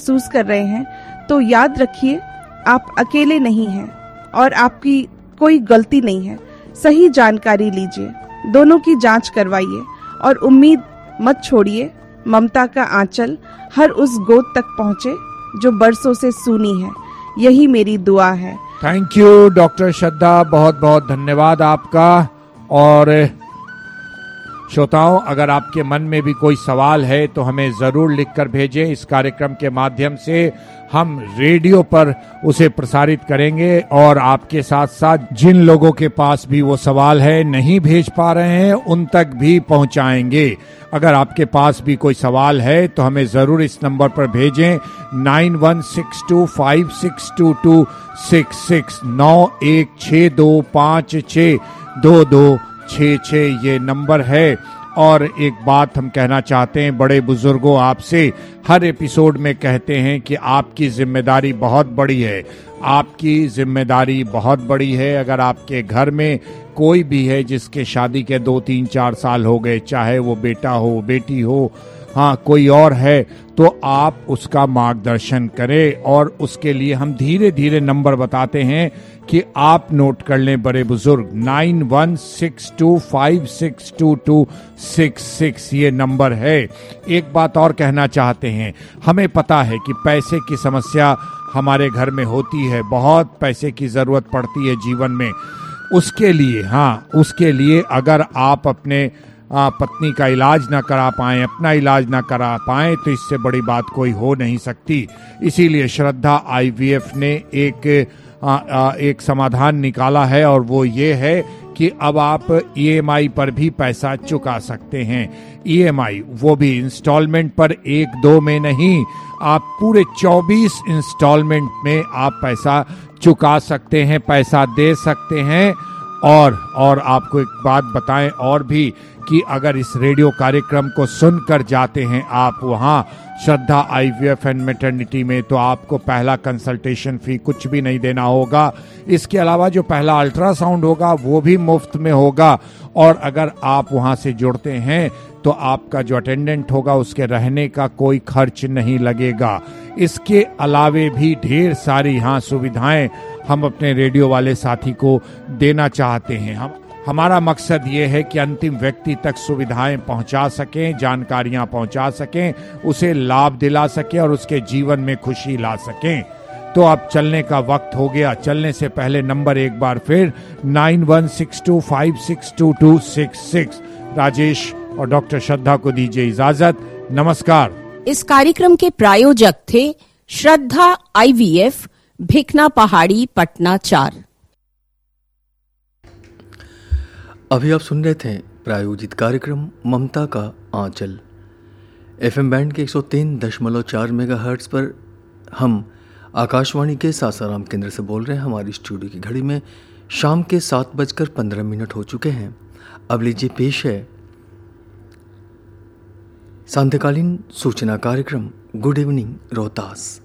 महसूस कर रहे हैं तो याद रखिए आप अकेले नहीं हैं और आपकी कोई गलती नहीं है। सही जानकारी लीजिए, दोनों की जांच करवाइए और उम्मीद मत छोड़िए। ममता का आंचल हर उस गोद तक पहुंचे जो बरसों से सूनी है। यही मेरी दुआ है। थैंक यू डॉक्टर श्रद्धा, बहुत बहुत धन्यवाद आपका। और श्रोताओं, अगर आपके मन में भी कोई सवाल है तो हमें जरूर लिखकर भेजें। इस कार्यक्रम के माध्यम से हम रेडियो पर उसे प्रसारित करेंगे और आपके साथ साथ जिन लोगों के पास भी वो सवाल है नहीं भेज पा रहे हैं उन तक भी पहुंचाएंगे। अगर आपके पास भी कोई सवाल है तो हमें जरूर इस नंबर पर भेजें 9162562266 9162562266 ये नंबर है। और एक बात हम कहना चाहते हैं, बड़े बुजुर्गों आपसे हर एपिसोड में कहते हैं कि आपकी जिम्मेदारी बहुत बड़ी है। आपकी जिम्मेदारी बहुत बड़ी है। अगर आपके घर में कोई भी है जिसके शादी के 2, 3, 4 साल हो गए, चाहे वो बेटा हो, बेटी हो, हाँ कोई और है, तो आप उसका मार्गदर्शन करें। और उसके लिए हम धीरे धीरे नंबर बताते हैं कि आप नोट कर लें बड़े बुजुर्ग, 9162562266 ये नंबर है। एक बात और कहना चाहते हैं, हमें पता है कि पैसे की समस्या हमारे घर में होती है, बहुत पैसे की जरूरत पड़ती है जीवन में। उसके लिए अगर आप अपने पत्नी का इलाज ना करा पाएं, अपना इलाज ना करा पाएं, तो इससे बड़ी बात कोई हो नहीं सकती। इसीलिए श्रद्धा आईवीएफ ने एक समाधान निकाला है और वो ये है कि अब आप ईएमआई पर भी पैसा चुका सकते हैं। ईएमआई वो भी इंस्टॉलमेंट पर, 1-2 में नहीं, आप पूरे 24 इंस्टॉलमेंट में आप पैसा चुका सकते हैं, पैसा दे सकते हैं। और आपको एक बात बताएं और भी कि अगर इस रेडियो कार्यक्रम को सुनकर जाते हैं आप वहां श्रद्धा आईवीएफ एंड मैटरनिटी में, तो आपको पहला कंसल्टेशन फी कुछ भी नहीं देना होगा। इसके अलावा जो पहला अल्ट्रासाउंड होगा वो भी मुफ्त में होगा। और अगर आप वहां से जुड़ते हैं तो आपका जो अटेंडेंट होगा उसके रहने का कोई खर्च नहीं लगेगा। इसके अलावे भी ढेर सारी सुविधाएं हम अपने रेडियो वाले साथी को देना चाहते हैं। हमारा मकसद ये है कि अंतिम व्यक्ति तक सुविधाएं पहुंचा सकें, जानकारियां पहुंचा सकें, उसे लाभ दिला सकें और उसके जीवन में खुशी ला सकें। तो अब चलने का वक्त हो गया। चलने से पहले नंबर एक बार फिर 9162562266। राजेश और डॉक्टर श्रद्धा को दीजिए इजाजत। नमस्कार। इस कार्यक्रम के प्रायोजक थे श्रद्धा आईवीएफ, भिकना पहाड़ी, पटना 4। अभी आप सुन रहे थे प्रायोजित कार्यक्रम ममता का आंचल। एफएम बैंड के 103.4 मेगाहर्ट्ज पर हम आकाशवाणी के सासाराम केंद्र से बोल रहे हैं। हमारी स्टूडियो की घड़ी में शाम के 7:15 हो चुके हैं। अब लीजिए पेश है सांध्यकालीन सूचना कार्यक्रम गुड इवनिंग रोहतास।